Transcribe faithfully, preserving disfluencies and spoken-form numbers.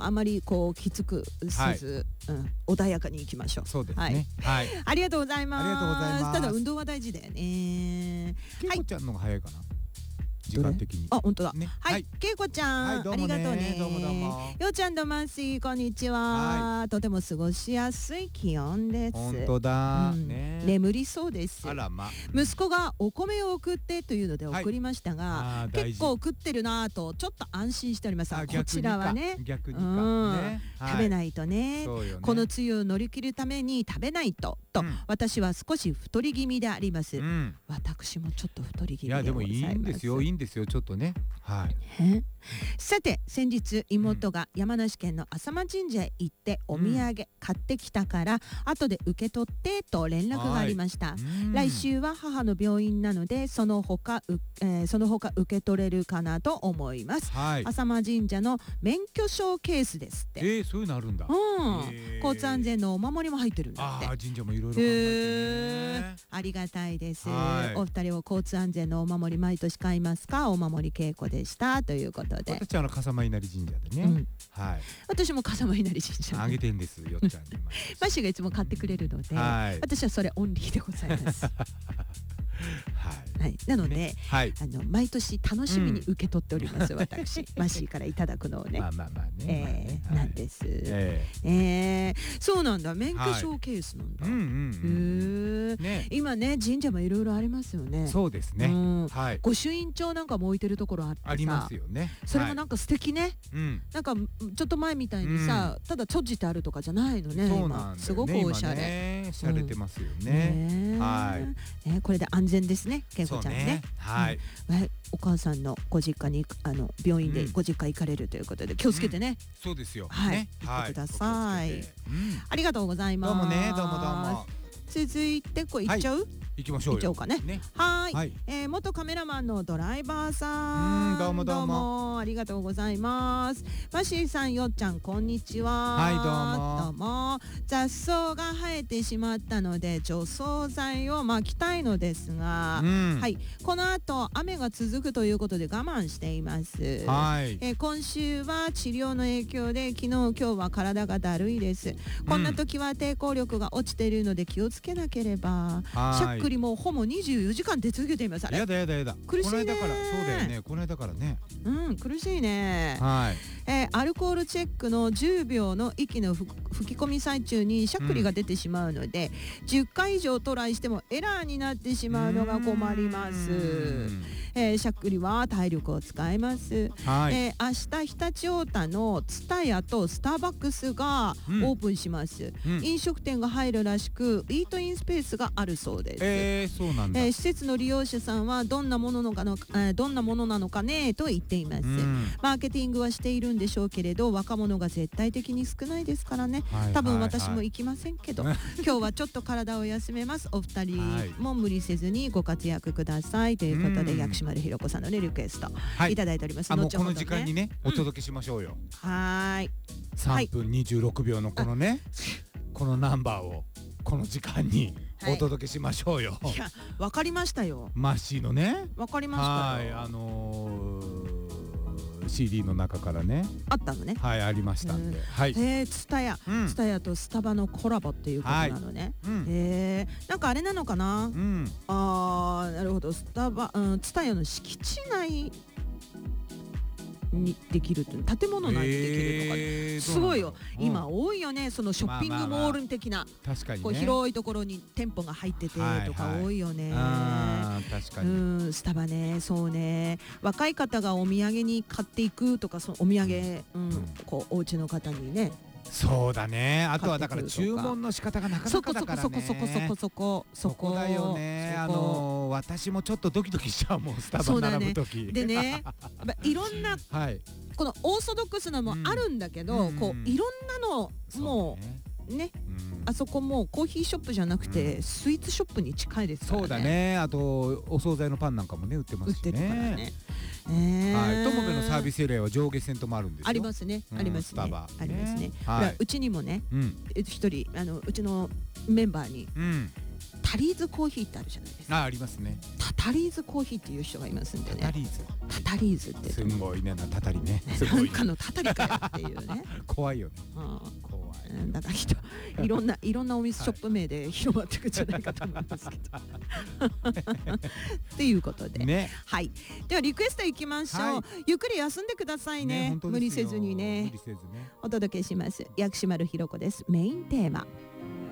あまりこうきつくせず、はいうん、穏やかにいきましょう。 そうですね、はいはい、 ありがとうございます。 ありがとうございます。 ただ運動は大事だよね。 けいこちゃんの方が早いかな、時間的に。 あ、本当だ。 ね、 はい、けいこちゃん、はい、ありがとうね。 どうもどうも。 ようちゃんとマンシー、こんにちは、はい。とても過ごしやすい気温です。 本当だ、 うんね。 眠りそうです。 あらま。 息子がお米を送ってというので送りましたが、 はい、 結構食ってるなとちょっと安心しております。こちらはね、 逆にか、 うんね、 はい、食べないとね、 そうよね。 この梅雨を乗り切るために食べないとと、うん、私は少し太り気味であります、うん、私もちょっと太り気味でございます。 いやでもいいんですよ、いいんですよ、ちょっとね、はい。 さて先日妹が山梨県の浅間神社へ行ってお土産買ってきたから、うん、後で受け取ってと連絡がありました、うん、来週は母の病院なのでその他、えー、その他受け取れるかなと思います、はい、浅間神社の免許証ケースですって。 えー、そういうのあるんだ、 うん、交通安全のお守りも入ってるんだって。 あ、神社もいろいろ考えてね、 ありがたいです、 はい、 お二人は交通安全のお守り毎年買いますか？お守り稽古でしたということで、 私はあの笠間稲荷神社でね、うん、はい、 私も笠間稲荷神社あげてんですよっちゃんにマシがいつも買ってくれるので、はい、私はそれオンリーでございますはいはい、なので、ね、はい、あの毎年楽しみに受け取っております、うん、私マシーからいただくのをね、まあまあまあね、えー、なんです、えーえー、そうなんだ、免許証ケースなんだ、はい、うんうんうん、ね、今ね神社もいろいろありますよね。 そうですね、うん、はい、 御朱印帳なんかも置いてるところあってさ、 ありますよね。 それもなんか素敵ね、はい、うん、なんかちょっと前みたいにさ、うん、ただ閉じてあるとかじゃないのね。 そうなんだよね、 今すごくおしゃれ、 ね、しゃれてますよね、うん、はい、 ね、これで安全ですね、けいこちゃんね、ね、 はい、 うん、お母さんのご実家にあの病院でご実家行かれるということで気をつけてね、うん、 そうですよ、 はい、 ね、 行ってください、はい、うん、ありがとうございます。 どうもね、どうもどうも。 続いてこれ行っちゃう、はい、 行きましょうよ。 行っちゃおうかね。ね、はい、はい、えー、元カメラマンのドライバーさん、 うん、どうもどうも、 どうもありがとうございます。マシーさん、よっちゃん、こんにちは。 はい、どうも。 どうも。雑草が生えてしまったので除草剤を撒きたいのですが、うん、はい、この後雨が続くということで我慢しています。はい、えー、今週は治療の影響で昨日今日は体がだるいです。こんな時は抵抗力が落ちているので気をつけなければ。しゃっくりもほぼにじゅうよじかん出続けています。あれやだやだやだ、 苦しいね。 この間からそうだよね、この間からね、 うん、苦しいね。 はい、 えー、アルコールチェックのじゅうびょうの息の吹き込み最中にしゃっくりが出てしまうので、うん、じゅっかい以上トライしてもエラーになってしまうのが困ります。えー、しゃっくりは体力を使います、はい、えー、明日常陸太田のツタヤとスターバックスがオープンします、うん、飲食店が入るらしくイートインスペースがあるそうです。 えー、そうなんだ。 えー、施設の利用者さんはどんなもののかの、えー、どんなものなのかねと言っています、うん、マーケティングはしているんでしょうけれど若者が絶対的に少ないですからね、はい、多分私も行きませんけど、はい、今日はちょっと体を休めます。お二人も無理せずにご活躍くださいということで、うん、薬師丸ひろ子さんの、ね、リクエスト、はい、いただいております。 あ、もうこの時間にね、うん、お届けしましょうよ。 はい、 さんぷんにじゅうろくびょうのこのね、このナンバーをこの時間にお届けしましょうよ。 いや、わかりましたよ。 マッシーのね、 わかりましたよ。 はい、あのー、シーディー の中からね、 あったのね。 はい、ありましたんで、はい。 えー、ツタヤ、うん、ツタヤとスタバのコラボっていうことなのね。はい、うん、えー、なんかあれなのかな。うん、あー、なるほど。スタバ、うん、ツタヤの敷地内にできるって建物内でできるとか、えー、すごいよ、うん、今多いよね、そのショッピングモール的な、まあまあまあ、確かにね、こう広いところに店舗が入っててとか多いよね、はいはい、 確かに、 うん、スタバね、そうね、若い方がお土産に買っていくとか、そのお土産、うんうん、こうお家の方にね、 そうだね。あとはだから注文の仕方がなかなかだからね。 そこそこそこそこそこそこだよね。あのー、私もちょっとドキドキしちゃうもん、スタバ並ぶ時。 ね、でね、いろんな、はい、このオーソドックスなのもあるんだけど、うん、こういろんなのもうね、うん、あそこもコーヒーショップじゃなくて、うん、スイーツショップに近いですからね。 そうだね。あとお惣菜のパンなんかもね売ってますしね。売ってるからね。えー、はい、友部のサービスエリアは上下線ともあるんですよ。 ありますね、うん、ありますね、スタバありますね、はい、うちにもね、うん、一人あのうちのメンバーに、うん、 タリーズコーヒーってあるじゃないですか。 あ、ありますね。 タタリーズコーヒーっていう人がいますんでね。 タタリーズタタリーズってすごいね、タタリね。 なんかのタタリかよっていうね。 怖いよね。 怖い。だから人いろんないろんなお店ショップ名で広まっていくんじゃないかと思いますけど。っていうことで、 ね、 はい。ではリクエストいきましょう。はい、ゆっくり休んでくださいね。ね、無理せずにね。 無理せずね。 お届けします。薬師丸ひろ子です。メインテーマ。